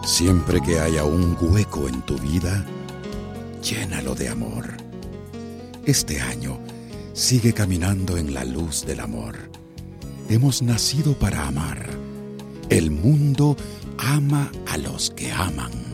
Siempre que haya un hueco en tu vida, llénalo de amor. Este año, sigue caminando en la luz del amor. Hemos nacido para amar. El mundo ama a los que aman.